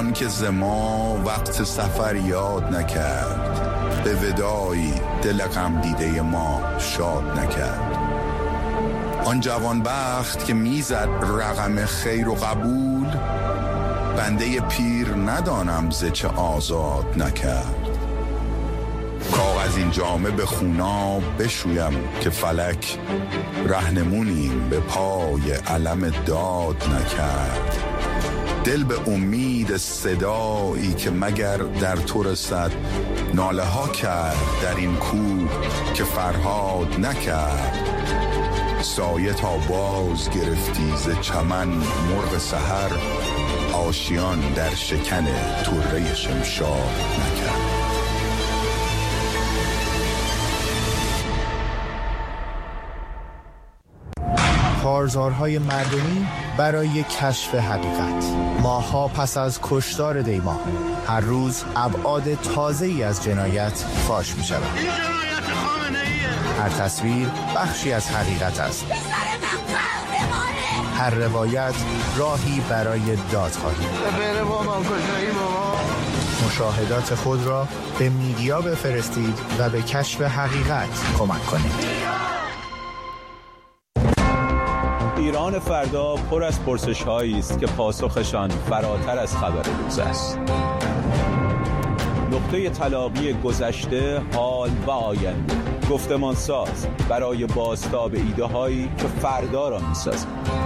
که زما وقت سفر یاد نکرد، به ودایی دل غم دیده ما شاد نکرد. آن جوانبخت که میزد رقم خیر و قبول، بنده پیر ندانم ز چه آزاد نکرد. کاغذ این جامه به خونا بشویم که فلک، رهنمونیم به پای علم داد نکرد. دل به امید صدایی که مگر در تو رسد، ناله ها کرد در این کوه که فرهاد نکرد. سایه تا باز گرفتی ز چمن مرغ سحر، آشیان در شکن طره شمشاد نکرد. کارزارهای مردمی برای کشف حقیقت. ماه‌ها پس از کشتار دیما، هر روز ابعاد تازه‌ای از جنایت فاش می‌شود. هر تصویر بخشی از حقیقت است. هر روایت راهی برای دادخواهی. مشاهدات خود را به میدیا بفرستید و به کشف حقیقت کمک کنید. ایران فردا پر از پرسش‌هایی است که پاسخشان فراتر از خبر روز است. نقطه تلاقی گذشته، حال و آینده، گفتمان ساز برای بازتاب ایده‌هایی که فردا را می‌سازند.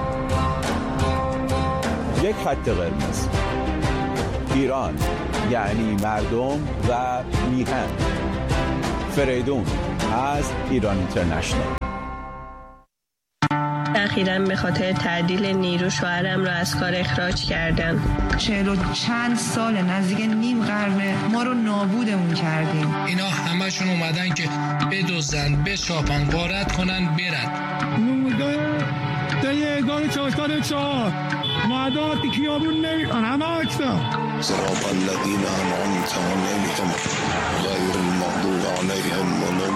یک خط قرمز: ایران یعنی مردم و میهن. فریدون از ایران اینترنشنال. اخیراً به خاطر تعدیل نیرو شوهرم را از کار اخراج کردن. 40 و چند سال، نزدیک نیم قرنه ما رو نابودمون کردیم. اینا همشون اومدن که بدزدن، بچاپن، غارت کنن، برن. ده 1404 معداتی خیابون نمیکنن، همه اکتا صراط الذین انعمت علیهم غیر المغضوب علیهم ولا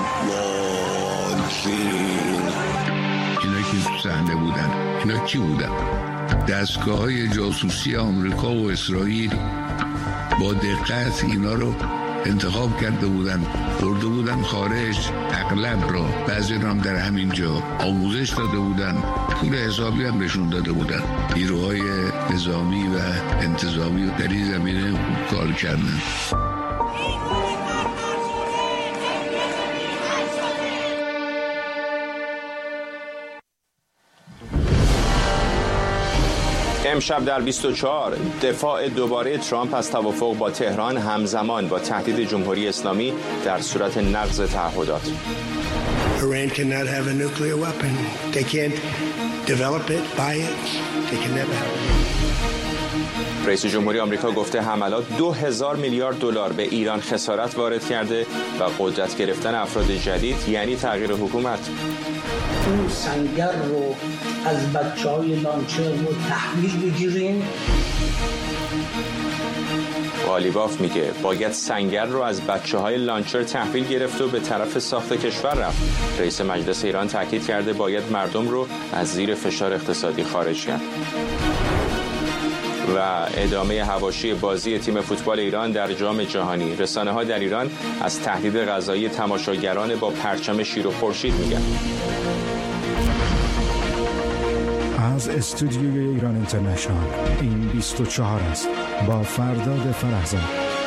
الضالین. اینا که صحنه بودن، اینا کی بودن؟ دستگاه‌های جاسوسی آمریکا و اسرائیل با دقت اینا رو انتخاب کرده بودن، برده بودن خارج، اغلب را، بعضی هم در همین جا آموزش داده بودن، پول حسابی هم بهشون داده بودن. نیروهای نظامی و انتظامی در این زمینه کار کردن. امشب در 24 دفاع دوباره ترامپ از توافق با تهران همزمان با تهدید جمهوری اسلامی در صورت نقض تعهدات. Iran cannot have a nuclear weapon. They can't develop it, buy it. They can never have it. رئیس جمهوری آمریکا گفته حملات 2000 میلیارد دلار به ایران خسارت وارد کرده و قدرت گرفتن افراد جدید یعنی تغییر حکومت. اون سنگر رو از بچه‌های لانچر رو تحویل بگیریم. قالیباف میگه باید سنگر رو از بچه‌های لانچر تحویل گرفت و به طرف ساخت کشور رفت. رئیس مجلس ایران تاکید کرده باید مردم رو از زیر فشار اقتصادی خارج کرد. و ادامه حواشی بازی تیم فوتبال ایران در جام جهانی. رسانه‌ها در ایران از تهدید قضایی تماشاگران با پرچم شیر و خورشید میگن. از استودیوی ایران اینترنشنال این 24 است با فرداد فرحزاد.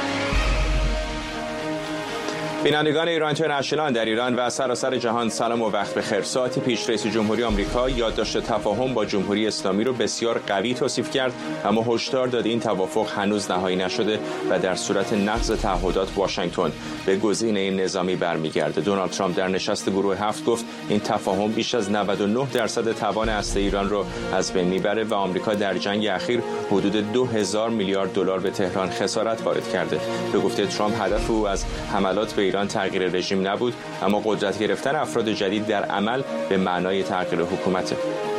بینندگان ایران اینترنشنال در ایران و سراسر جهان سلام و وقت بخیر. ساعتی پیش رئیس جمهوری آمریکا یادداشت تفاهم با جمهوری اسلامی رو بسیار قوی توصیف کرد، اما هشدار داد این توافق هنوز نهایی نشده و در صورت نقض تعهدات واشنگتن به گزینه نظامی برمیگرده. دونالد ترامپ در نشست گروه 7 گفت این تفاهم بیش از 99% توان هسته ایران رو از بین میبره و آمریکا در جنگ اخیر حدود 2000 میلیارد دلار به تهران خسارت وارد کرده. به گفته ترامپ هدف او از حملات به ایران تغییر رژیم نبود، اما قدرت گرفتن افراد جدید در عمل به معنای تغییر حکومت.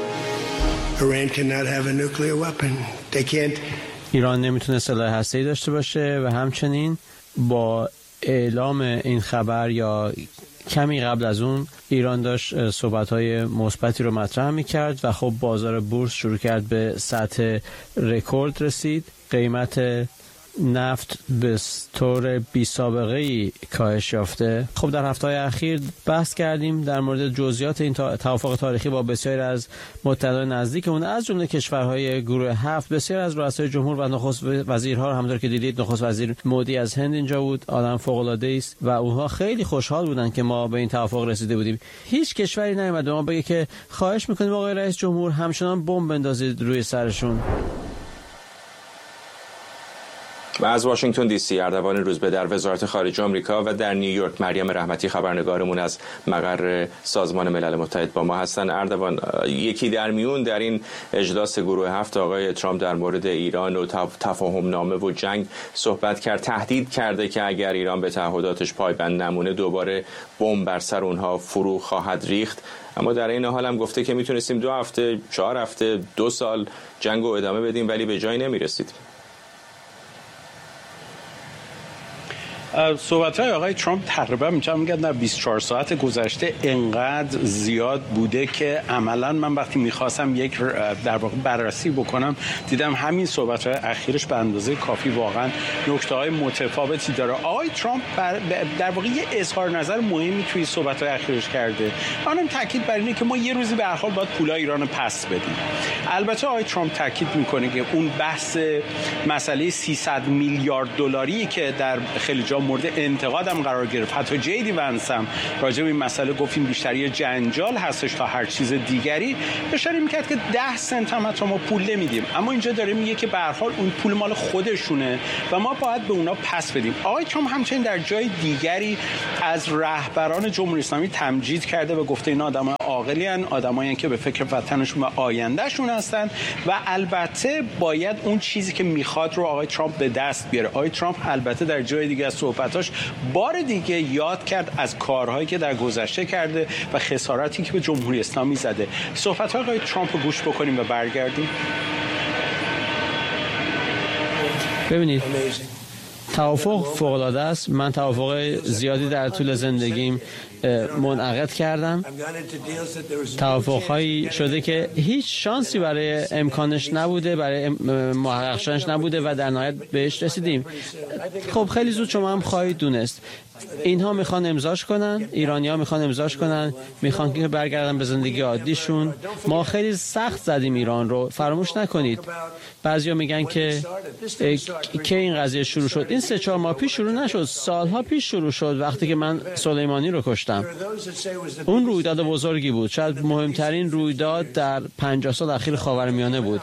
ایران نمیتونه سلاح هسته‌ای داشته باشه و همچنین با اعلام این خبر یا کمی قبل از اون ایران داشت صحبت‌های مثبتی رو مطرح می‌کرد و خب بازار بورس شروع کرد به سطح رکورد رسید. قیمت نفت به طور بی سابقه‌ای کاهش یافته. خب در هفته‌های اخیر بحث کردیم در مورد جزئیات این توافق تاریخی با بسیاری از متحدان نزدیکمون، از جمله کشورهای گروه 7. بسیار از رؤسای جمهور و نخست وزیرها، همونطور که دیدید نخست وزیر مودی از هند اینجا بود، آدم فوق‌العاده‌ای است و اونها خیلی خوشحال بودن که ما به این توافق رسیده بودیم. هیچ کشوری نیامد به ما بگه که خواهش می‌کنیم آقای رئیس جمهور همچنان بمب بندازید روی سرشون. و از واشنگتن دی سی اردوان روزبه در وزارت خارجه آمریکا و در نیویورک مریم رحمتی خبرنگارمون از مقر سازمان ملل متحد با ما هستن. اردوان، یکی در میون در این اجلاس گروه 7 آقای ترامپ در مورد ایران و تفاهم نامه و جنگ صحبت کرد، تهدید کرده که اگر ایران به تعهداتش پایبند نمونه دوباره بمب بر سر اونها فرو خواهد ریخت. اما در این حال هم گفته که میتونستیم 2 هفته، 4 هفته، 2 سال جنگ رو ادامه بدیم ولی به جایی نمیرسید. صحبت‌های آقای ترامپ تقریبا میگم در 24 ساعت گذشته انقدر زیاد بوده که عملاً من وقتی می‌خواستم یک در واقع بررسی بکنم دیدم همین صحبت‌های اخیرش به اندازه کافی واقعاً نکته‌های متفاوتی داره. آقای ترامپ در واقع یه اظهار نظر مهمی توی صحبت‌های اخیرش کرده. اونم تاکید بر اینه که ما یه روزی به هر حال باید پولای ایران رو پس بدیم. البته آقای ترامپ تاکید می‌کنه که اون بحث مسئله 300 میلیارد دلاری که در خیلی جا مورد انتقادم قرار گرفت، حتی جیدی ونس هم راجع به این مسئله گفتیم بیشتر یه جنجال هستش تا هر چیز دیگری، اشاره می‌کرد که 10 سنت هم حتی ما پول نمیدیم، اما اینجا داره میگه که به هر حال اون پول مال خودشونه و ما باید به اونا پس بدیم. آقای ترامپ همچنین در جای دیگری از رهبران جمهوری اسلامی تمجید کرده و گفته اینا آدمای عاقلی ان، آدمایی که به فکر وطنشون و آیندهشون هستن و البته باید اون چیزی که میخواد رو آقای ترامپ به دست بیاره. آقای ترامپ البته در جای دیگه از صحبتاش بار دیگه یاد کرد از کارهایی که در گذشته کرده و خساراتی که به جمهوری اسلامی زده. صحبت‌های آقای ترامپ رو گوش بکنیم و برگردیم. ببینید توافق فوق‌العاده است. من توافق زیادی در طول زندگیم منعقد کردم. توافق‌هایی شده که هیچ شانسی برای امکانش نبوده، برای محقق شدنش نبوده و در نهایت بهش رسیدیم. خب خیلی زود شما هم خواهید دونست اینها میخوان امضاش کنن، ایرانی‌ها میخوان امضاش کنن، میخوان که برگردن به زندگی عادیشون. ما خیلی سخت زدیم ایران رو، فراموش نکنید. بعضیا میگن که این قضیه شروع شد. این 3-4 ماه پیش شروع نشد، سالها پیش شروع شد وقتی که من سلیمانی رو کشتم. اون رویداد بزرگی بود، شاید مهمترین رویداد در 50 سال اخیر خاورمیانه بود.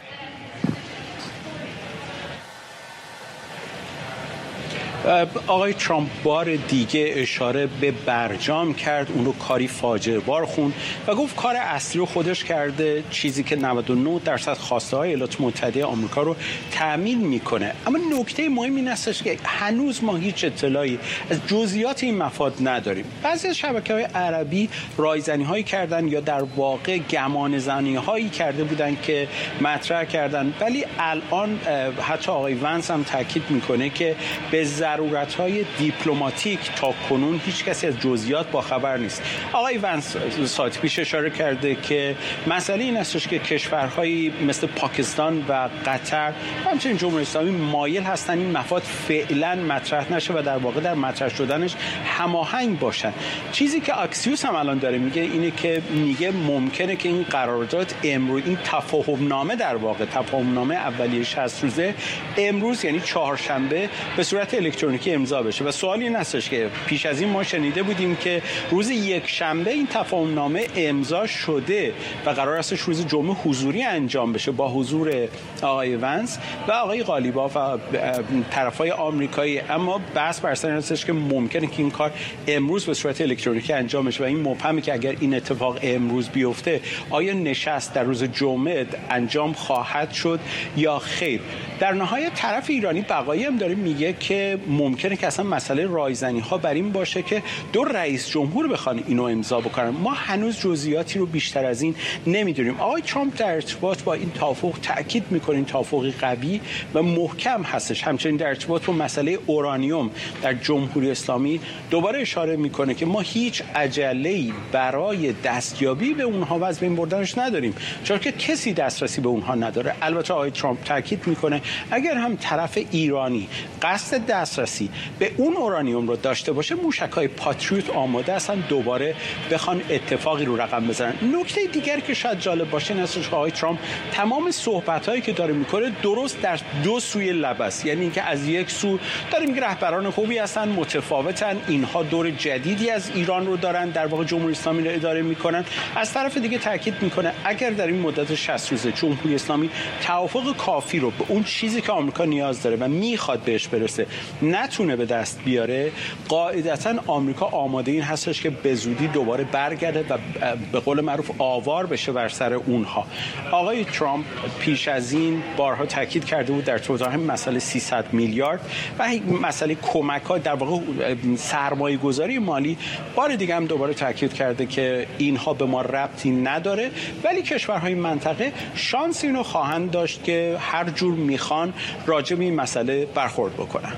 آقای ترامپ بار دیگه اشاره به برجام کرد، اون رو کاری فاجعه بار خوند و گفت کار اصلی رو خودش کرده، چیزی که 99% خواسته های ایالات متحده آمریکا رو تأمین میکنه. اما نکته مهم این هستش که هنوز ما هیچ اطلاعی از جزئیات این مفاد نداریم. بعضی از شبکه‌های عربی رایزنی هایی کردن یا در واقع گمان زنی هایی کرده بودن که مطرح کردن، ولی الان حتی آقای ونس هم تاکید میکنه که به ضرورت‌های دیپلماتیک تا کنون هیچ کسی از جزئیات با خبر نیست. آقای ونس ساعت پیش اشاره کرده که مسئله این استش که کشورهایی مثل پاکستان و قطر و همچنین جمهوری اسلامی مایل هستن این مفاد فعلا مطرح نشه و در واقع در مطرح شدنش هماهنگ باشن. چیزی که اکسیوس هم الان داره میگه اینه که میگه ممکنه که این قرارداد امروز، این تفاهم نامه در واقع تفاهم نامه اولیه 60 روزه امروز یعنی چهارشنبه به صورت الکترونیکی امضا بشه. و سوال این هستش که پیش از این ما شنیده بودیم که روز یک شنبه این تفاهم نامه امضا شده و قرار استش روز جمعه حضوری انجام بشه با حضور آقای ونس و آقای غالیباف و طرفای آمریکایی، اما بحث بر سر هستش که ممکنه که این کار امروز به صورت الکترونیکی انجام بشه و این مبهمه که اگر این اتفاق امروز بیفته آیا نشست در روز جمعه انجام خواهد شد یا خیر. در نهایت طرف ایرانی بقایی هم داره میگه که ممکنه که اصلا مسئله رایزنی ها بر این باشه که دو رئیس جمهور بخوان اینو امضا بکنن. ما هنوز جزئیاتی رو بیشتر از این نمیدونیم. آقای ترامپ در ارتباط با این توافق تاکید میکنه این توافقی قوی و محکم هستش. همچنین در ارتباط با مسئله اورانیوم در جمهوری اسلامی دوباره اشاره میکنه که ما هیچ عجله‌ای برای دستیابی به اونها و از بین بردنش نداریم، چون که کسی دسترسی به اونها نداره. البته آقای ترامپ تاکید میکنه اگر هم طرف ایرانی قصد دسترسی به اون اورانیوم رو داشته باشه، موشک‌های پاتریوت آماده هستن دوباره بخوان اتفاقی رو رقم بزنن. نکته دیگری که شاید جالب باشه این است که آقای ترامپ تمام صحبت‌هایی که داره میکنه درست در دو سوی لب است. یعنی اینکه از یک سو داریم که رهبران خوبی هستن، متفاوتن، اینها دور جدیدی از ایران رو دارن، در واقع جمهوری اسلامی رو اداره میکنن. از طرف دیگه تاکید میکنه اگر در این مدت 60 روزه جمهوری اسلامی توافق کافی رو به اون چیزی که آمریکا نیاز داره و میخواد بهش برسه نتونه به دست بیاره، قاعدتاً آمریکا آماده این هستش که به زودی دوباره برگرده و به قول معروف آوار بشه بر سر اونها. آقای ترامپ پیش از این بارها تاکید کرده بود در توضیح مسئله 300 میلیارد و مسئله کمک‌ها در واقع سرمایه‌گذاری مالی، بار دیگه هم دوباره تاکید کرده که اینها به ما ربطی نداره، ولی کشورهای منطقه شانس اینو خواهند داشت که هر جور میخوان راجع به این مسئله برخورد بکنن.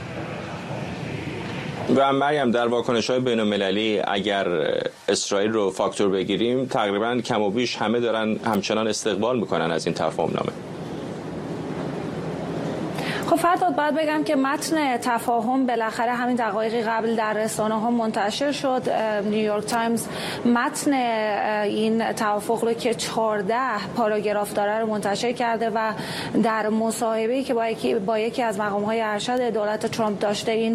و مریم در واکنش‌های بین‌المللی اگر اسرائیل رو فاکتور بگیریم تقریباً کم و بیش همه دارن همچنان استقبال میکنن از این تفاهم‌نامه. خب فرداد باید بگم که متن تفاهم بالاخره همین دقایقی قبل در رسانه‌ها منتشر شد. نیویورک تایمز متن این توافق رو که 14 پاراگراف داره رو منتشر کرده و در مصاحبه‌ای که با یکی از مقام‌های ارشد دولت ترامپ داشته این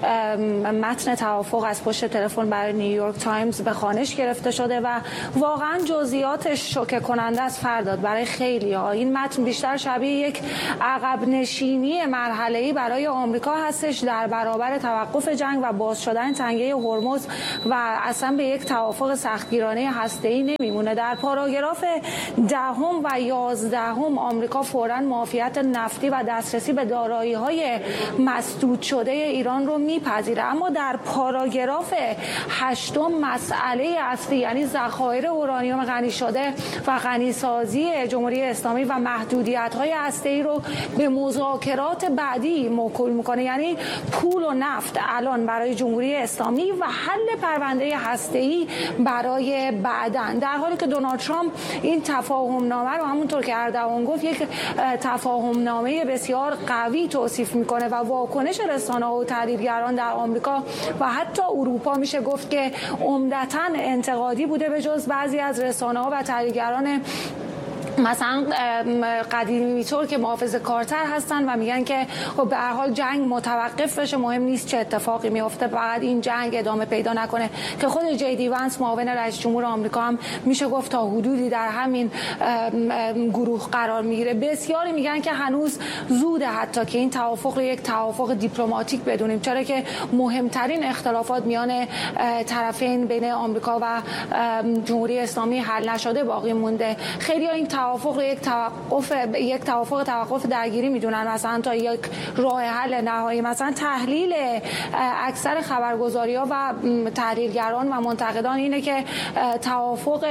متن توافق از پشت تلفن برای نیویورک تایمز به خوانش گرفته شده و واقعا جزئیاتش شوکه کننده است فرداد برای خیلی‌ها. این متن بیشتر شبیه یک عقب نشینی مرحله‌ای برای آمریکا هستش در برابر توقف جنگ و باز شدن تنگه هرمز و اصلا به یک توافق سختگیرانه هسته‌ای نمیمونه. در پاراگراف 10 و 11 آمریکا فوراً معافیت نفتی و دسترسی به دارایی‌های مسدود شده ایران رو میپذیره، اما در پاراگراف 8 مسئله اصلی یعنی ذخایر اورانیوم غنی شده و غنیسازی جمهوری اسلامی و محدودیت‌های هسته‌ای رو به مذاکرات بعدی موکول میکنه، یعنی پول و نفت الان برای جمهوری اسلامی و حل پرونده هسته‌ای برای بعدن، در حالی که دونالد ترامپ این تفاهم نامه رو همونطور که اردوان گفت یک تفاهم نامه بسیار قوی توصیف میکنه و واکنش رسانه‌ها و تحلیلگران در آمریکا و حتی اروپا میشه گفت که عمدتاً انتقادی بوده، به جز بعضی از رسانه‌ها و تحلیلگران مثلا قدیمی طور که محافظه‌کارتر هستن و میگن که خب به هر حال جنگ متوقف بشه، مهم نیست چه اتفاقی میفته، فقط این جنگ ادامه پیدا نکنه، که خود جی دی وانس معاون رئیس جمهور آمریکا هم میشه گفت تا حدودی در همین گروه قرار میگیره. بسیاری میگن که هنوز زوده حتی که این توافق رو یک توافق دیپلماتیک بدونیم، چرا که مهمترین اختلافات میان طرفین بین آمریکا و جمهوری اسلامی حل نشده باقی مونده. خیلی این توافق یک توافق درگیری میدونن، مثلا تا یک راه حل نهایی. مثلا تحلیل اکثر خبرگزاری‌ها و تحلیلگران و منتقدان اینه که توافق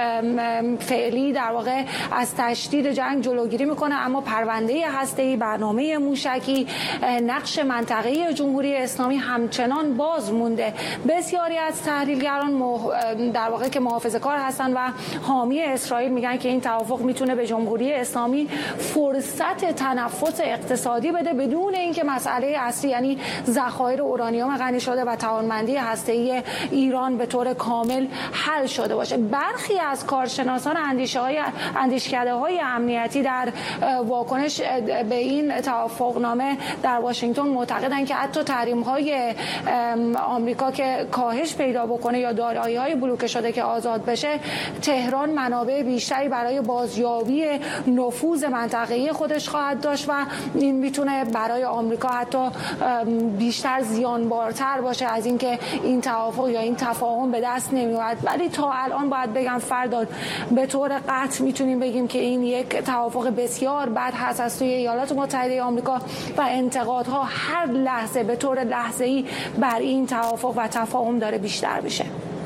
فعلی در واقع از تشدید جنگ جلوگیری میکنه، اما پرونده هسته‌ای، برنامه موشکی، نقش منطقه‌ای جمهوری اسلامی همچنان باز مونده. بسیاری از تحلیلگران در واقع که محافظه‌کار هستن و حامی اسرائیل میگن که این توافق میتونه به جمهوری اسلامی فرصت تنفس اقتصادی بده بدون اینکه مسئله اصلی یعنی ذخایر اورانیوم غنی شده و توانمندی هسته‌ای ایران به طور کامل حل شده باشه. برخی از کارشناسان اندیشکده‌های امنیتی در واکنش به این توافقنامه در واشنگتن معتقدند که حتی تحریم‌های آمریکا که کاهش پیدا بکنه یا دارایی‌های بلوکه شده که آزاد بشه، تهران منابع بیشتری برای بازجویی بازیابی نفوذ منطقه‌ای خودش خواهد داشت و این میتونه برای آمریکا حتی بیشتر زیانبارتر باشه از اینکه این توافق یا این تفاهم به دست نمیاد. ولی تا الان باید بگم فرداد به طور قطع میتونیم بگیم که این یک توافق بسیار بد هست از سوی ایالات متحده آمریکا و انتقادها هر لحظه به طور لحظه‌ای بر این توافق و تفاهم داره بیشتر میشه.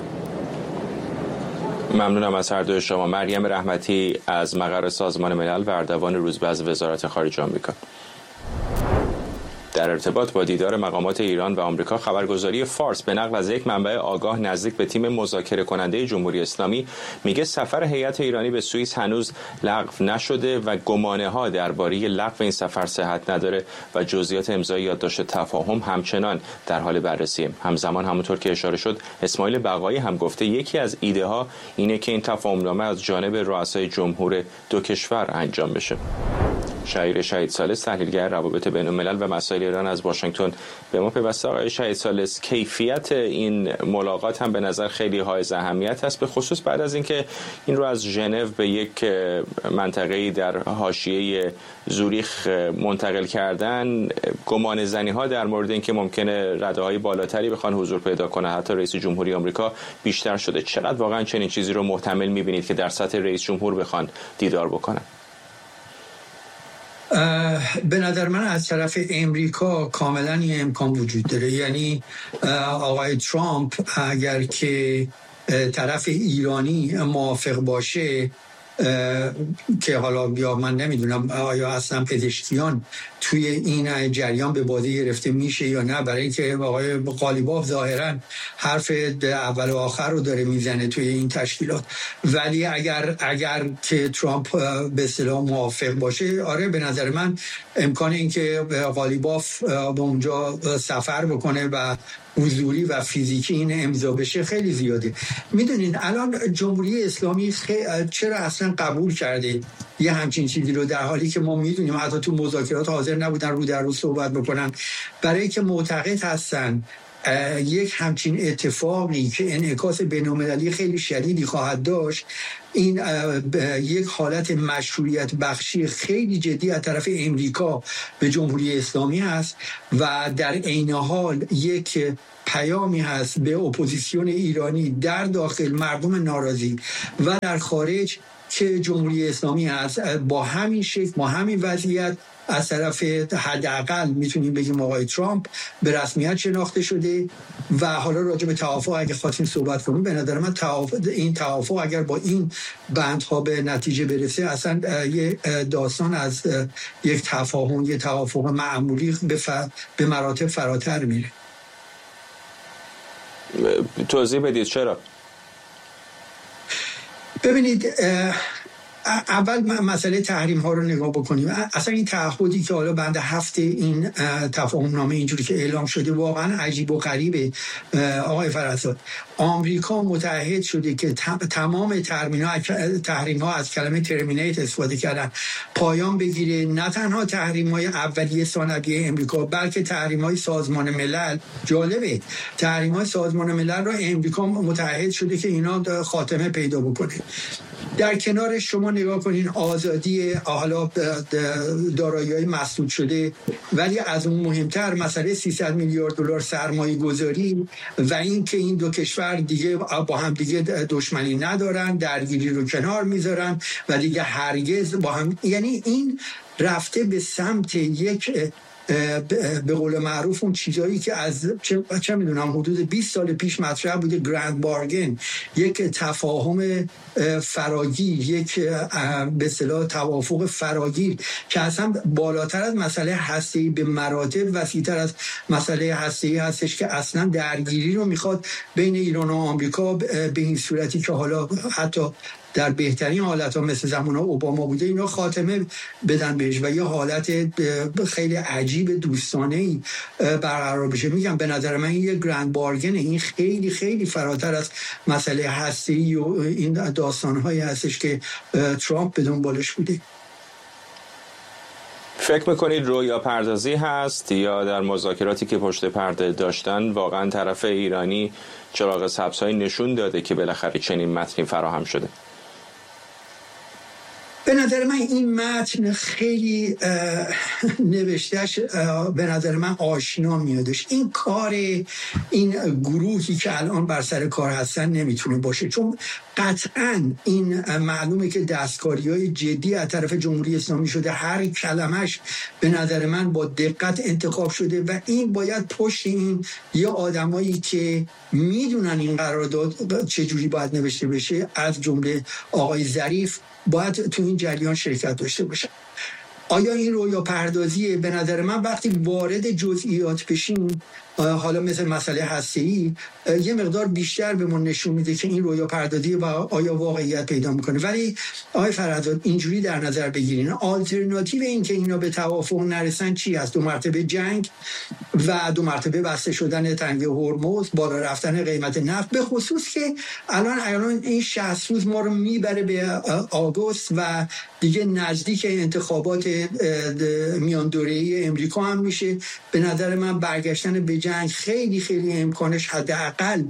ممنونم از هر دوی شما. مریم رحمتی از مقر سازمان ملل و اردوان روزبه از وزارت خارجه آمریکا. در ارتباط با دیدار مقامات ایران و آمریکا، خبرگزاری فارس به نقل از یک منبع آگاه نزدیک به تیم مذاکره کننده جمهوری اسلامی میگه سفر هیئت ایرانی به سوئیس هنوز لغو نشده و گمانه ها درباره لغو این سفر صحت نداره و جزئیات امضای یادداشت تفاهم همچنان در حال بررسیه. همزمان همونطور که اشاره شد، اسماعیل بقایی هم گفته یکی از ایده ها اینه که این تفاهمنامه از جانب رؤسای جمهور دو کشور انجام بشه. شهیر شهید ثالث، تحلیلگر روابط بین الملل و مسائل ایران از واشنگتن به ما پیوسته. آقای شهید ثالث، کیفیت این ملاقات هم به نظر خیلی حائز اهمیت است، به خصوص بعد از اینکه این رو از ژنو به یک منطقه‌ای در حاشیه زوریخ منتقل کردن. گمان زنی ها در مورد اینکه ممکنه رده‌های بالاتری بخوان حضور پیدا کنه، حتی رئیس جمهوری آمریکا، بیشتر شده. چقدر واقعا چنین چیزی رو محتمل می‌بینید که در سطح رئیس جمهور بخوان دیدار بکنن؟ به نظر من از طرف امریکا کاملا این امکان وجود داره. یعنی آقای ترامپ اگر که طرف ایرانی موافق باشه، که حالا یا من نمیدونم آیا اصلا پزشکیان توی این جریان به بازی گرفته میشه یا نه، برای اینکه آقای قالیباف ظاهرا حرف اول و آخر رو داره میزنه توی این تشکیلات. ولی اگر که ترامپ به اصطلاح موافق باشه، آره به نظر من امکان این که قالیباف به اونجا سفر بکنه و حضوری و فیزیکی این امضا بشه خیلی زیاده. میدونین الان جمهوری اسلامی چرا اصلا قبول کرده یه همچین چیزی رو، در حالی که ما میدونیم حتی تو مذاکرات حاضر نبودن رو در رو صحبت بکنن؟ برای که معتقد هستن یک همچین اتفاقی که انعکاس بین‌المللی خیلی شدیدی خواهد داشت، این یک حالت مشروعیت بخشی خیلی جدی از طرف امریکا به جمهوری اسلامی هست و در عین حال یک پیامی هست به اپوزیسیون ایرانی در داخل، مردم ناراضی و در خارج، که جمهوری اسلامی هست با همین شکل، با همین وضعیت از طرف حداقل میتونیم بگیم آقای ترامپ به رسمیت شناخته شده. و حالا راجع به توافق اگه خواستیم صحبت کنیم، به نظر من این توافق اگر با این بندها به نتیجه برسه، اصلا یه داستان از یک تفاهم، یه توافق معمولی به مراتب فراتر میره. توضیح بدید چرا؟ ببینید، اول مسئله تحریم ها رو نگاه بکنیم. اصلا این تعهدی که حالا بند 7 این تفاهم نامه اینجوری که اعلام شده واقعا عجیب و غریبه. آقای فرزاد، آمریکا متعهد شده که تمام تحریم ها از کلمه ترمینیت استفاده کردن پایان بگیره. نه تنها تحریم های اولیه ثانویه امریکا، بلکه تحریم های سازمان ملل. جالبه تحریم های سازمان ملل رو امریکا متعهد شده که اینا خاتمه پیدا بکنه. در کنار شما نگاه کنین آزادی، حالا دارایی‌های مسدود شده، ولی از اون مهمتر مسئله 300 میلیارد دلار سرمایه گذاری و این که این دو کشور دیگه با هم دیگه دشمنی ندارن، درگیری رو کنار میذارن و دیگه هرگز با هم، یعنی این رفته به سمت یک به قول معروف اون چیزایی که از چه میدونم حدود 20 سال پیش مطرح بوده، گرند بارگن، یک تفاهم فراگیر، یک به اصطلاح توافق فراگیر که اصلا بالاتر از مسئله هسته‌ای به مراتب وسیع‌تر از مسئله هسته‌ای هستش، که اصلا درگیری رو میخواد بین ایران و آمریکا به این صورتی که حالا حتی در بهترین حالت‌ها مثل زمان اوباما بوده اینا خاتمه بدن بهش و یه حالت خیلی عجیب دوستانه‌ای برقرار بشه. میگم به نظر من این یه گرند بارگن، این خیلی خیلی فراتر از مسئله هسته‌ای و این داستان‌هایی هستش که ترامپ به دنبالش بوده. فکر میکنید رویا پردازی هست یا در مذاکراتی که پشت پرده داشتن واقعا طرف ایرانی چراغ سبزهایی نشون داده که بالاخره چنین متنی فراهم شده؟ به نظر من این متن خیلی نوشتهش به نظر من آشنا میادش. این کار این گروهی که الان بر سر کار هستن نمیتونه باشه، چون قطعا این معلومه که دستکاری‌های جدی از طرف جمهوری اسلامی شده. هر کلمش به نظر من با دقت انتخاب شده و این باید پشت این یه آدمایی که میدونن این قرارداد چجوری باید نوشته بشه، از جمله آقای ظریف، باید تو این جریان شرکت داشته باشن. آیا این رویا پردازی به نظر من وقتی وارد جزئیات بشیم، حالا مثل مسئله هسته‌ای، یه مقدار بیشتر به ما نشون میده که این رویا پردازی و آیا واقعیت پیدا میکنه. ولی آقای فرزاد اینجوری در نظر بگیرین آلترناتیو این که اینا به توافق نرسن چی هست؟ 2 مرتبه جنگ و 2 مرتبه بسته شدن تنگه هرمز، بالا رفتن قیمت نفت، به خصوص که الان این 60 روز ما رو میبره به آگوست و دیگه نزدیک انتخابات میان دوره‌ای امریکا هم میشه. به نظر من برگشتن به جنگ خیلی خیلی امکانش حداقل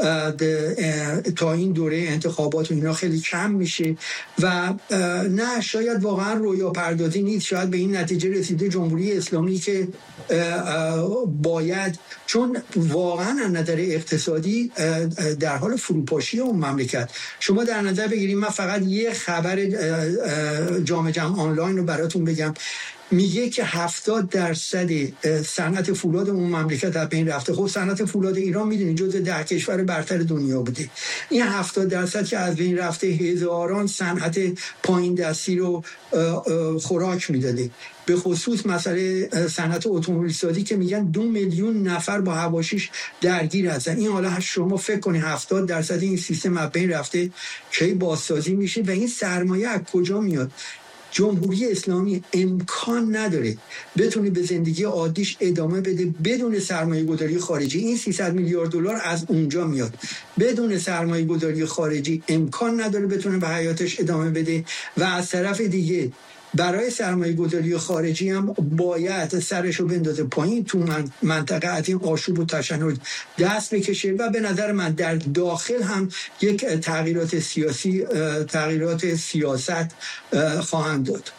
تا این دوره انتخابات و اینا خیلی کم میشه و نه، شاید واقعا رویا پردازی نیست. شاید به این نتیجه رسیده جمهوری اسلامی که باید، چون واقعا از نظر اقتصادی در حال فروپاشی اون مملکت. شما در نظر بگیرید، من فقط یه خبر جام جهانی آنلاین رو براتون بگم، میگه که 70% صنعت فولاد اون مملکت از بین رفته. خب صنعت فولاد ایران میدونید جزو 10 کشور برتر دنیا بوده. این 70% که از بین رفته هزاران صنعت پایین دستی رو خوراک میداده. به خصوص مسئله صنعت اتومبیل سازی که میگن 2 میلیون نفر با حواشیش درگیر هستن. این حالا شما فکر کنید 70% این سیستم از بین رفته کی بازسازی میشه و این سرمایه از کجا میاد؟ جمهوری اسلامی امکان نداره بتونه به زندگی عادیش ادامه بده بدون سرمایه گذاری خارجی. این 300 میلیارد دلار از اونجا میاد. بدون سرمایه گذاری خارجی امکان نداره بتونه به حیاتش ادامه بده و از طرف دیگه برای سرمایه گذاری خارجی هم باید سرشو بندازه پایین، تو منطقه از این آشوب و تشنج دست بکشه و به نظر من در داخل هم یک تغییرات سیاسی، تغییرات سیاست خواهند داد.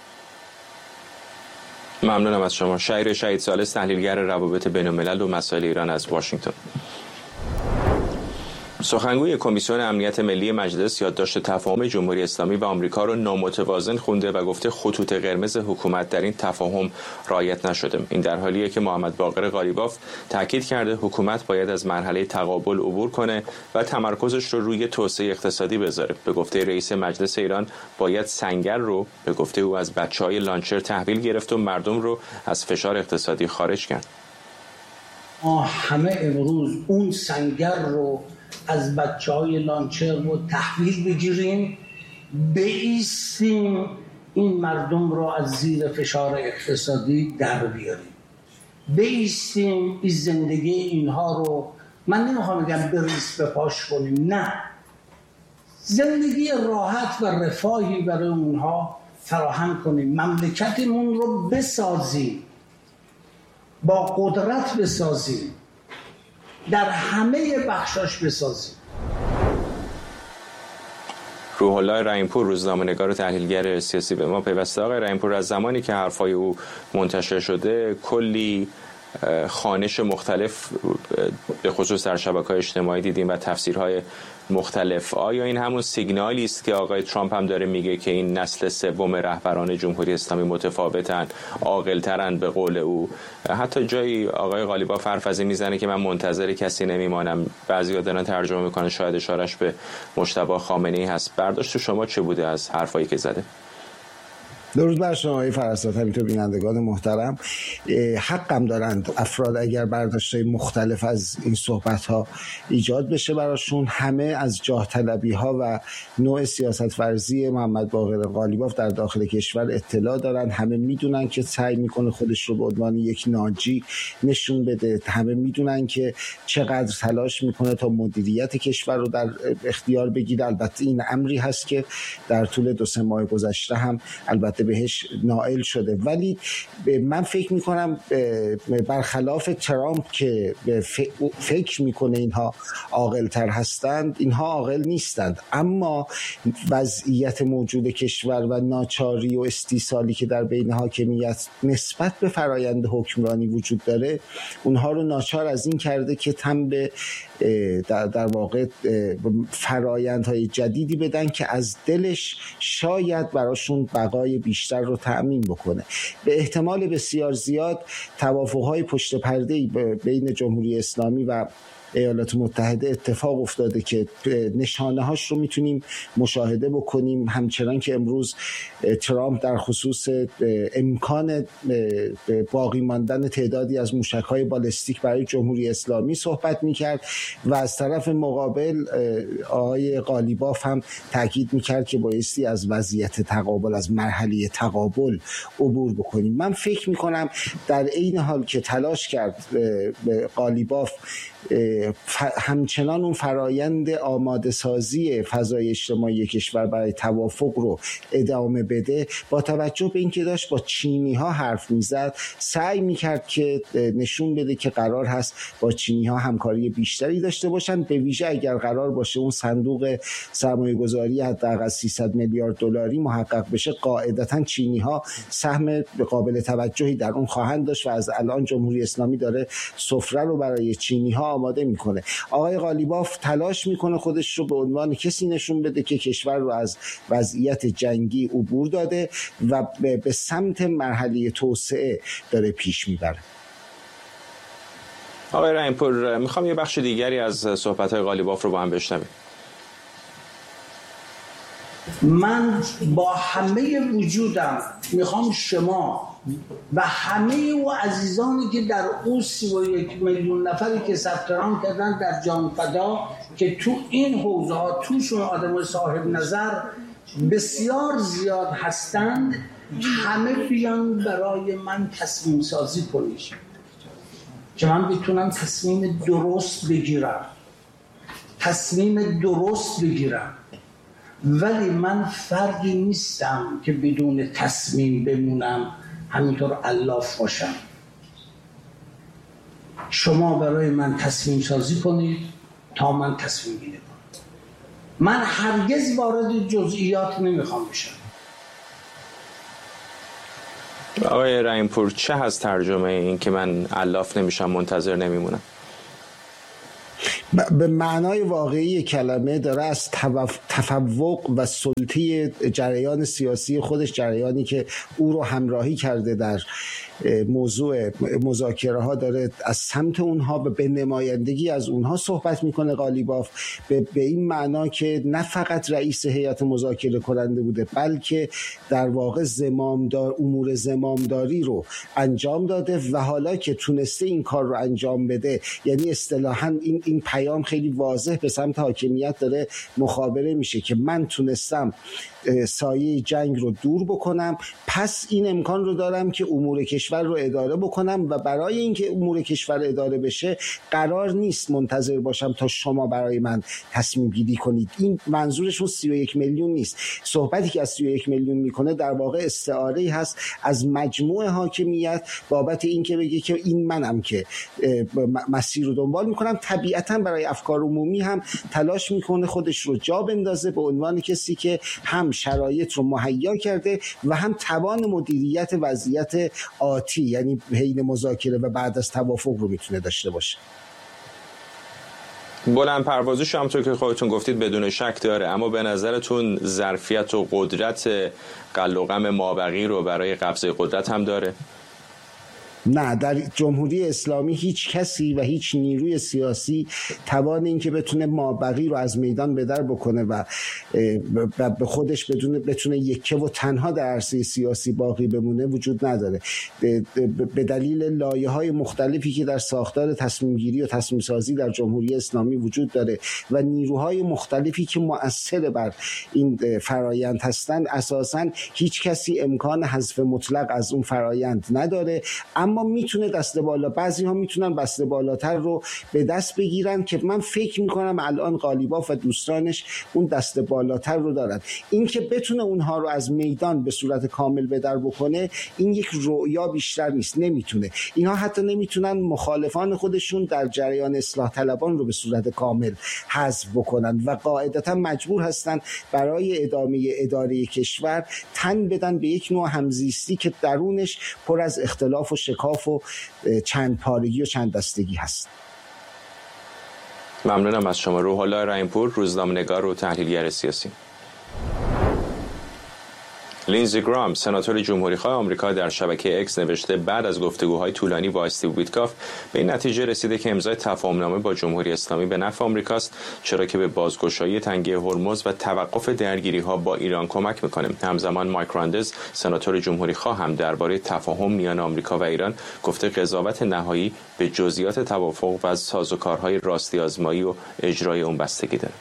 ممنونم از شما. شهیر شهید ثالث، تحلیلگر روابط بین الملل و مسائل ایران از واشنگتن. سخنگوی کمیسیون امنیت ملی مجلس یادداشت تفاهم جمهوری اسلامی و آمریکا را نامتوازن خونده و گفته خطوط قرمز حکومت در این تفاهم رعایت نشده. این در حالیه که محمد باقر قالیباف تاکید کرده حکومت باید از مرحله تقابل عبور کنه و تمرکزش رو روی توسعه اقتصادی بذاره. به گفته رئیس مجلس ایران باید سنگر رو به گفته او از بچه‌های لانچر تحویل گرفت و مردم رو از فشار اقتصادی خارج کرد. ما همه امروز اون سنگر رو از بچه‌های لانچر رو تحویل بگیریم، بایستیم این مردم رو از زیر فشار اقتصادی در بیاریم، بایستیم این زندگی اینها رو، من نمیخوام بگم بریز به پاش کنیم، نه، زندگی راحت و رفاهی برای اونها فراهم کنیم، مملکتمون رو بسازیم، با قدرت بسازیم، در همه بخشاش بسازیم. روح الله رحیم‌پور، روزنامه‌نگار و تحلیلگر سیاسی به ما پیوسته. آقای رحیم‌پور، از زمانی که حرفای او منتشر شده کلی خوانش مختلف به خصوص در شبکه‌های اجتماعی دیدیم و تفسیرهای مختلف. آیا این همون سیگنالی است که آقای ترامپ هم داره میگه که این نسل سوم رهبران جمهوری اسلامی متفاوتن، عاقل‌ترن به قول او؟ حتی جایی آقای قالیباف حرف از این میزنه که من منتظر کسی نمیمانم. بعضی‌ها دارن ترجمه میکنن شاید اشارهش به مجتبی خامنه‌ای هست. برداشت شما چه بوده از حرفایی که زده؟ درود بر شما آقای فرزاد، همینطور بینندگان محترم. حقم دارند افراد اگر برداشت‌های مختلف از این صحبت‌ها ایجاد بشه براشون. همه از جاه طلبی‌ها و نوع سیاست ورزی محمد باقر قالیباف در داخل کشور اطلاع دارند. همه میدونن که سعی میکنه خودش رو به عنوان یک ناجی نشون بده. همه میدونن که چقدر تلاش میکنه تا مدیریت کشور رو در اختیار بگیره. البته این امری هست که در طول 2-3 ماه گذشته هم البته بهش نائل شده. ولی من فکر میکنم برخلاف ترامپ که فکر میکنه اینها عاقل‌تر هستند، اینها عاقل نیستند، اما وضعیت موجود کشور و ناچاری و استیصالی که در بین حاکمیت نسبت به فرایند حکمرانی وجود داره اونها رو ناچار از این کرده که تن به در واقع فرایندهای جدیدی بدن که از دلش شاید براشون بقای بیشتر رو تأمین بکنه. به احتمال بسیار زیاد توافقهای پشت پرده‌ای بین جمهوری اسلامی و ایالات متحده اتفاق افتاده که نشانه هاش رو میتونیم مشاهده بکنیم، همچنان که امروز ترامپ در خصوص امکان باقی ماندن تعدادی از موشک‌های بالستیک برای جمهوری اسلامی صحبت میکرد و از طرف مقابل آقای قالیباف هم تاکید میکرد که بایستی از وضعیت تقابل، از مرحله تقابل عبور بکنیم. من فکر میکنم در عین حال که تلاش کرد قالیباف همچنان اون فرایند آماده سازی فضای اجتماعی کشور برای توافق رو ادامه بده، با توجه به اینکه داشت با چینی ها حرف میزد سعی میکرد که نشون بده که قرار هست با چینی ها همکاری بیشتری داشته باشن، به ویژه اگر قرار باشه اون صندوق سرمایه گذاری حداقل 300 میلیارد دلاری محقق بشه، قاعدتا چینی ها سهم قابل توجهی در اون خواهند داشت و از الان جمهوری اسلامی داره سفره رو برای چینی ها آماده میکنه. آقای قالیباف تلاش میکنه خودش رو به عنوان کسی نشون بده که کشور رو از وضعیت جنگی عبور داده و به سمت مرحله توسعه داره پیش میبره. آقای رحیم‌پور، میخوام یه بخش دیگری از صحبت‌های قالیباف رو با هم بشنویم. من با همه وجودم میخوام شما و همه او عزیزانی که در او 31 میلیون نفری که ثبت نام کردن در جان فدا که تو این حوزه ها توشون آدم صاحب نظر بسیار زیاد هستند، همه بیان برای من تصمیم سازی کنید که من بتونم تصمیم درست بگیرم. ولی من فردی نیستم که بدون تصمیم بمونم، همینطور الاف باشم. شما برای من تصمیم سازی کنید تا من تصمیم گیری کنم. من هرگز وارد جزئیات نمیخوام بشم. آقای رحیم‌پور، چه هست ترجمه این که من الاف نمیشم، منتظر نمیمونم؟ به معنای واقعی کلمه داره از تفوق و سلطه جریان سیاسی خودش، جریانی که او رو همراهی کرده در موضوع مذاکره ها، داره از سمت اونها به نمایندگی از اونها صحبت میکنه. قالیباف به این معنا که نه فقط رئیس هیئت مذاکره کننده بوده، بلکه در واقع امور زمامداری رو انجام داده و حالا که تونسته این کار رو انجام بده، یعنی اصطلاحاً این پیام خیلی واضح به سمت حاکمیت داره مخابره میشه که من تونستم سایه جنگ رو دور بکنم، پس این امکان رو دارم که امور کشور رو اداره بکنم و برای اینکه امور کشور اداره بشه قرار نیست منتظر باشم تا شما برای من تصمیم گیری کنید. این منظورشون 31 میلیون نیست. صحبتی که از 31 میلیون میکنه در واقع استعاره‌ای هست از مجموع حاکمیت بابت اینکه بگه که این منم که مسیر رو دنبال میکنم. طبیعتاً برای افکار عمومی هم تلاش میکنه خودش رو جا بندازه به عنوان کسی که هم شرایط رو مهیا کرده و هم توان مدیریت وضعیت آتی، یعنی حین مذاکره و بعد از توافق رو میتونه داشته باشه. بلند پروازیش همونطور که خودتون گفتید بدون شک داره، اما به نظرتون ظرفیت و قدرت قل و قم مابقی رو برای قبضه قدرت هم داره؟ نه، در جمهوری اسلامی هیچ کسی و هیچ نیروی سیاسی توان این که بتونه مابقی رو از میدان به در بکنه و به خودش بتونه یکه و تنها در عرصه سیاسی باقی بمونه وجود نداره. به دلیل لایه‌های مختلفی که در ساختار تصمیم گیری و تصمیم سازی در جمهوری اسلامی وجود داره و نیروهای مختلفی که مؤثر بر این فرایند هستند، اساساً هیچ کسی امکان حذف مطلق از اون فرایند نداره. اما اما میتونه دست بالا، بعضی ها میتونن دست بالاتر رو به دست بگیرن که من فکر میکنم الان قالیباف و دوستانش اون دست بالاتر رو دارن. این که بتونه اونها رو از میدان به صورت کامل به در بکنه این یک رؤیا بیشتر نیست، نمیتونه. اینها حتی نمیتونن مخالفان خودشون در جریان اصلاح طلبان رو به صورت کامل حذف بکنن و قاعدتا مجبور هستن برای ادامه اداره کشور تن بدن به یک نوع همزیستی که درونش پر از اختلاف و شکاف و چند پارگی و چند دستگی هست. ممنونم از شما. روح الله رحیم‌پور، روزنامه‌نگار و تحلیلگر سیاسی. لینزی گرام، سناتور جمهوریخواه آمریکا، در شبکه اکس نوشته بعد از گفتگوهای طولانی با استیو ویتکاف به این نتیجه رسیده که امضای تفاهمنامه با جمهوری اسلامی به نفع آمریکاست، چرا که به بازگشایی تنگه هرمز و توقف درگیری‌ها با ایران کمک می‌کنه. همزمان مایک راندز، سناتور جمهوریخواه، هم درباره تفاهم میان آمریکا و ایران گفته قضاوت نهایی به جزئیات توافق و سازوکارهای راستی آزمایی و اجرای اون بستگی داره.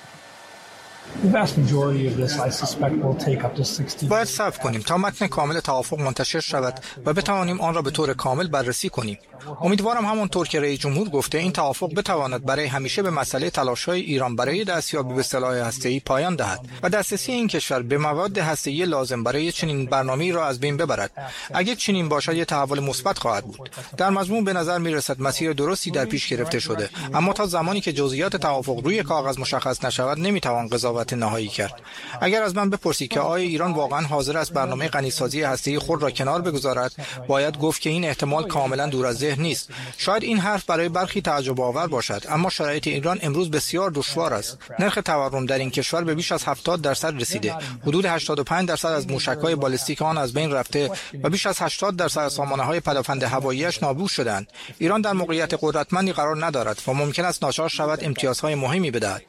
باید صبر کنیم تا متن کامل توافق منتشر شود و بتوانیم آن را به طور کامل بررسی کنیم. امیدوارم همانطور که رئیس جمهور گفته این توافق بتواند برای همیشه به مسئله تلاش‌های ایران برای دستیابی به سلاح هسته‌ای پایان دهد و دسترسی این کشور به مواد هسته‌ای لازم برای چنین برنامه‌ای را از بین ببرد. اگر چنین باشد یک تحول مثبت خواهد بود. در مضمون به نظر می‌رسد مسیر درستی در پیش گرفته شده، اما تا زمانی که جزئیات توافق روی کاغذ مشخص نشود نمی‌توان قضاوت نهایی کرد. اگر از من بپرسید که آیا ایران واقعا حاضر است برنامه غنیسازی هسته‌ای خود را کنار بگذارد، باید گفت که این احتمال کاملا دور از ذهن نیست. شاید این حرف برای برخی تعجب آور باشد، اما شرایط ایران امروز بسیار دشوار است. نرخ تورم در این کشور به بیش از 70% رسیده. حدود 85% از موشک‌های بالستیک آن از بین رفته و بیش از 80% از سامانه‌های پدافند هوایی‌اش نابود شدند. ایران در موقعیت قدرتمندی قرار ندارد و ممکن است ناچار شود امتیازهای مهمی بدهد.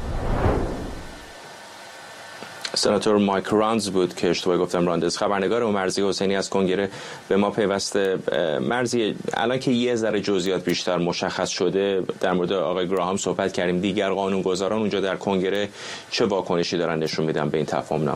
سناتور مایک راندز بود که اشتباه گفتم راندز. خبرنگار مرضی حسینی از کنگره به ما پیوسته. مرضی، الان که یه ذره جزئیات بیشتر مشخص شده، در مورد آقای گراهام صحبت کردیم، دیگر قانونگذاران اونجا در کنگره چه واکنشی دارن نشون میدن به این تفاهمنامه؟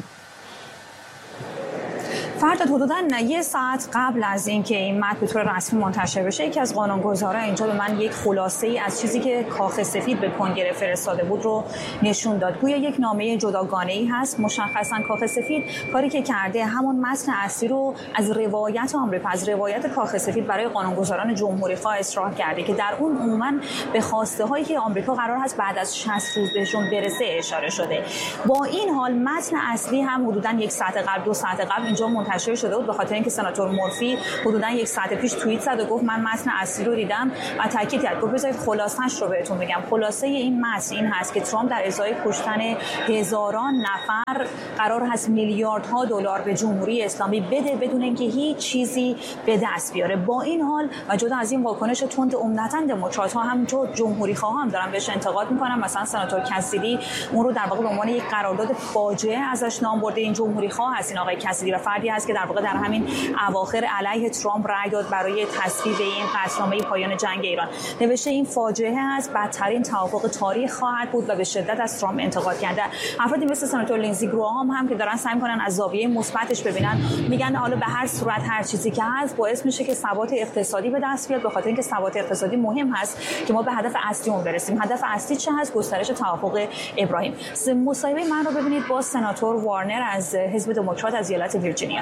فرداد حدوداً یک ساعت قبل از اینکه این متن به طور رسمی منتشر بشه، یکی از قانونگذاران اینجا به من یک خلاصه‌ای از چیزی که کاخ سفید به کنگره فرستاده بود رو نشون داد. گویا یک نامه جداگانه‌ای هست. مشخصاً کاخ سفید کاری که کرده همون متن اصلی رو از روایت آمریکا، از روایت کاخ سفید برای قانونگذاران جمهوری‌خواه اصلاح کرده که در اون عموماً به خواسته‌هایی که آمریکا قرار هست بعد از 60 روز بهشون برسه اشاره شده. با این حال متن اصلی هم حدوداً یک ساعت قبل، 2 ساعت قبل اینجا منتشر شده بود، به خاطر اینکه سناتور مورفی حدوداً یک ساعت پیش توییت زد و گفت من متن اصلی رو دیدم و تاکید کرد. گفت بذارید خلاصه‌اش رو بهتون بگم. خلاصه این متن این هست که ترامپ در ازای کشتن هزاران نفر قرار هست میلیاردها دلار به جمهوری اسلامی بده بدون اینکه هیچ چیزی به دست بیاره. با این حال و جدا از این واکنش تند عمدتاً دموکرات‌ها هم جمهوری‌خواها هم دارن بهش انتقاد میکنن. مثلا سناتور کسیدی اون رو در واقع به عنوان یک قرارداد فاجعه ازش نام برده. این جمهوری‌خواه هست این آقای کسیدی و فردی هست که در واقع در همین اواخر علیه ترامپ رأی داد برای تصویب این قطعنامه پایان جنگ ایران. نوشته این فاجعه است، بدترین توافق تاریخ خواهد بود و به شدت از ترامپ انتقاد کرده. افرادی مثل سناتور لینزی گراهام هم که دارن سعی می‌کنن از زاویه مثبتش ببینن، میگن حالا به هر صورت هر چیزی که هست باعث میشه که ثبات اقتصادی به دست بیاد، به خاطر اینکه ثبات اقتصادی مهم هست که ما به هدف اصلیمون برسیم. هدف اصلی چه هست؟ گسترش توافق ابراهیم. مصاحبه من رو ببینید با سناتور وارنر از حزب دموکرات از ایالت ویرجینیا.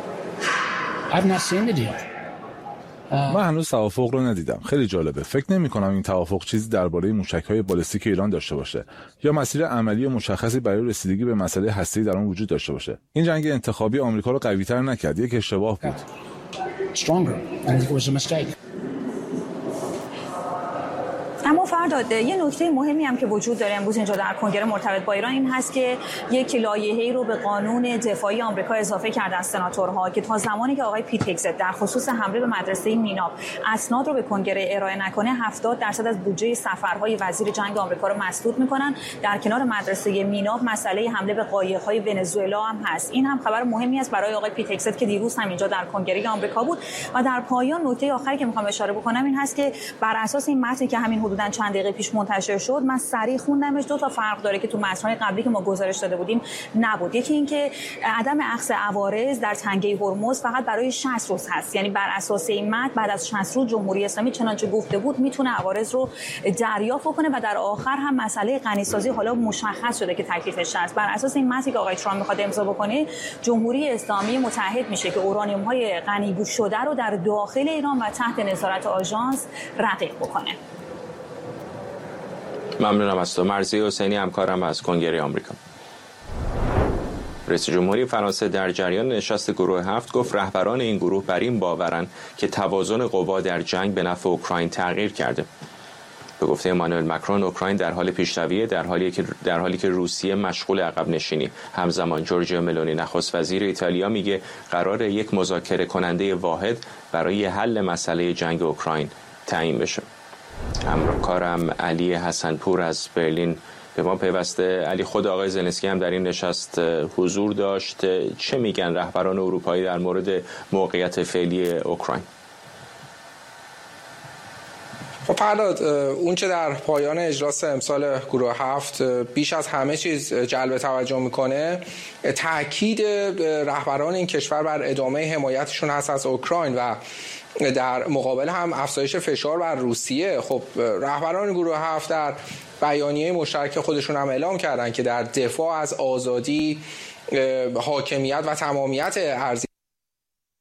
من هنوز توافق رو ندیدم. خیلی جالبه. فکر نمی‌کنم این توافق چیزی درباره موشک‌های بالستیک ایران داشته باشه یا مسیر عملی و مشخصی برای رسیدگی به مسئله هسته‌ای در آن وجود داشته باشه. این جنگ انتخابی آمریکا رو قوی‌تر نکرد. یک اشتباه بود. اما فرداد یه نکته مهمی هم که وجود داره امروز اینجا در کنگره مرتبط با ایران این هست که یک لایحه‌ای رو به قانون دفاعی آمریکا اضافه کردن سناتورها که تا زمانی که آقای پیت هگزت در خصوص حمله به مدرسه میناب اسناد رو به کنگره ارائه نکنه 70% از بودجه سفرهای وزیر جنگ آمریکا رو مسدود میکنن. در کنار مدرسه میناب مسئله حمله به قایق‌های ونزوئلا هم هست. این هم خبر مهمی است برای آقای پیت هگزت که دیروز هم اینجا در کنگره آمریکا بود. و در پایان نکته آخری که میخوام اشاره بکنم این هست که بر اساس این متنی که همین حدود بودن چند دقیقه پیش منتشر شد، من سریع خوندمش. 2 تا فرق داره که تو متن‌های قبلی که ما گزارش داده بودیم نبود. یکی این که عدم اخذ عوارض در تنگه هرمز فقط برای 60 روز هست، یعنی بر اساس این متن بعد از 60 روز جمهوری اسلامی چنانچه گفته بود میتونه عوارض رو دریافت کنه و در آخر هم مسئله غنیسازی حالا مشخص شده که تکلیفش هست. بر اساس این متنی که آقای ترامپ میخواد امضا بکنه، جمهوری اسلامی متحد میشه که اورانیوم‌های غنی شده رو در داخل ایران و تحت نظارت آژانس رقیق بکنه. ممنونم از تو. مرضیه حسینی، همکارم از کنگره آمریکا. رئیس جمهوری فرانسه در جریان نشست گروه 7 گفت رهبران این گروه بر این باورند که توازن قوا در جنگ به نفع اوکراین تغییر کرده. به گفته امانوئل مکرون، اوکراین در حال پیشرویه، در حالی که روسیه مشغول عقب نشینی. همزمان جورجیا ملونی، نخست وزیر ایتالیا، میگه قرار یک مذاکره کننده واحد برای حل مسئله جنگ اوکراین تعیین بشه. همکارم علی حسنپور از برلین به ما پیوسته. علی، خود آقای زلنسکی هم در این نشست حضور داشت. چه میگن رهبران اروپایی در مورد موقعیت فعلی اوکراین؟ خب فرهاد، اون چه در پایان اجلاس امسال گروه 7 بیش از همه چیز جلب توجه میکنه تاکید رهبران این کشور بر ادامه حمایتشون هست از اوکراین و در مقابل هم افزایش فشار بر روسیه. خب رهبران گروه 7 در بیانیه مشترک خودشون هم اعلام کردن که در دفاع از آزادی، حاکمیت و تمامیت ارضی